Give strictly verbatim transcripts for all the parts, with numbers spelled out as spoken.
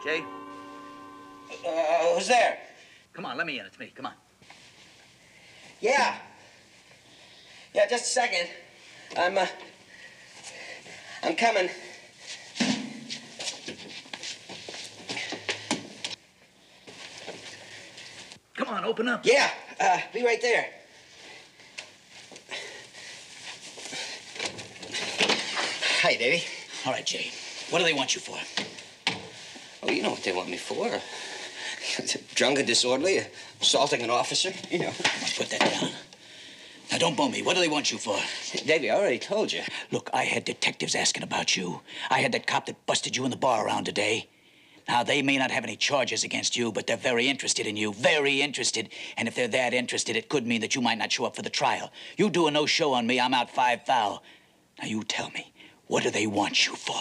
Jay? Uh, who's there? Come on, let me in. It's me. Come on. Yeah. Yeah, just a second. I'm, uh... I'm coming. Come on, open up. Yeah, uh, be right there. Hi, Davey. All right, Jay. What do they want you for? Oh, you know what they want me for. Drunk and disorderly, assaulting an officer, you know. Put that down. Now, don't bum me. What do they want you for? Davey, I already told you. Look, I had detectives asking about you. I had that cop that busted you in the bar around today. Now, they may not have any charges against you, but they're very interested in you. Very interested. And if they're that interested, it could mean that you might not show up for the trial. You do a no-show on me, I'm out five foul. Now, you tell me, what do they want you for?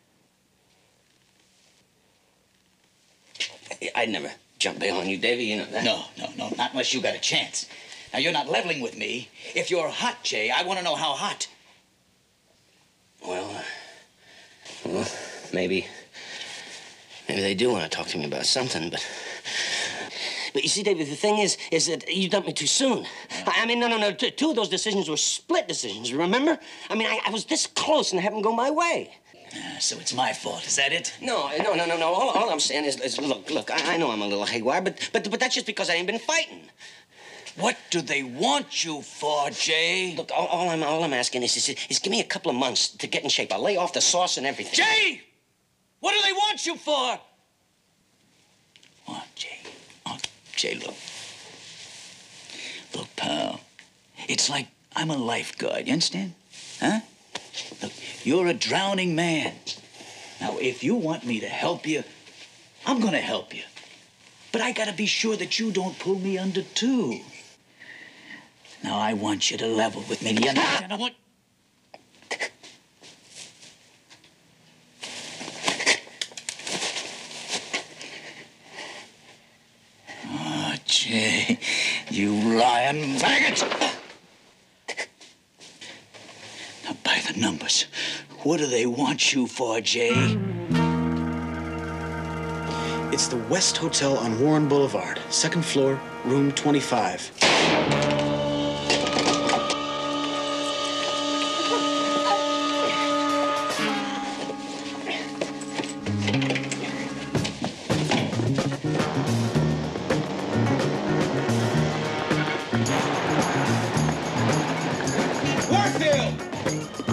I'd never jump bail on you, Davey, you know that. No, no, no, not unless you got a chance. Now, you're not leveling with me. If you're hot, Jay, I want to know how hot. Well, uh, well, maybe... Maybe they do want to talk to me about something, but... But you see, David, the thing is, is that you dumped me too soon. I, I mean, no, no, no. T two of those decisions were split decisions, remember? I mean, I, I was this close and having go my way. Uh, so it's my fault, is that it? No, no, no, no, no. All, all I'm saying is, is look, look, I, I know I'm a little haywire, but, but, but that's just because I ain't been fighting. What do they want you for, Jay? Look, all, all I'm, all I'm asking is, is, is give me a couple of months to get in shape. I'll lay off the sauce and everything. Jay! What do they want you for? Oh, Jay. Oh, Jay, look. Look, pal. It's like I'm a lifeguard, you understand? Huh? Look, you're a drowning man. Now, if you want me to help you, I'm gonna help you. But I gotta be sure that you don't pull me under, too. Now, I want you to level with me. You understand? I want... Oh, Jay, you lying maggot! Now, by the numbers, what do they want you for, Jay? It's the West Hotel on Warren Boulevard, second floor, room twenty-five.